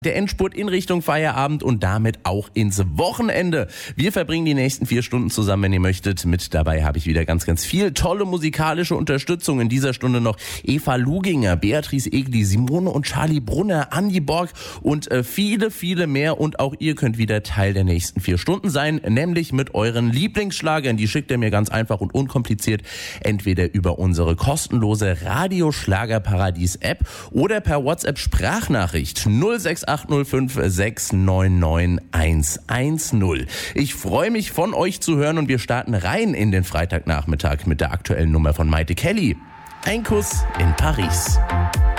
Der Endspurt in Richtung Feierabend und damit auch ins Wochenende. Wir verbringen die nächsten 4 Stunden zusammen, wenn ihr möchtet. Mit dabei habe ich wieder ganz viel tolle musikalische Unterstützung. In dieser Stunde noch Eva Luginger, Beatrice Egli, Simone und Charlie Brunner, Andi Borg und viele mehr. Und auch ihr könnt wieder Teil der nächsten 4 Stunden sein, nämlich mit euren Lieblingsschlagern. Die schickt ihr mir ganz einfach und unkompliziert entweder über unsere kostenlose Radio-Schlagerparadies-App oder per WhatsApp-Sprachnachricht 06805 699 110. Ich freue mich, von euch zu hören und wir starten rein in den Freitagnachmittag mit der aktuellen Nummer von Maite Kelly. Ein Kuss in Paris.